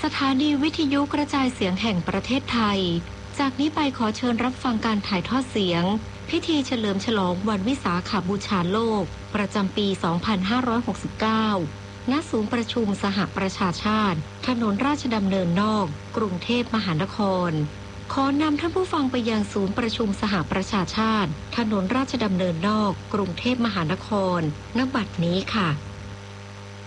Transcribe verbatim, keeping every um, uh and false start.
สถานีวิทยุกระจายเสียงแห่งประเทศไทยจากนี้ไปขอเชิญรับฟังการถ่ายทอดเสียงพิธีเฉลิมฉลองวันวิสาขบูชาโลกประจำปี สองพันห้าร้อยหกสิบเก้า ณ ศูนย์ประชุมสหประชาชาติถนนราชดำเนินนอกกรุงเทพมหานครขอนำท่านผู้ฟังไปยังศูนย์ประชุมสหประชาชาติถนนราชดำเนินนอกกรุงเทพมหานคร ณ บัดนี้ค่ะ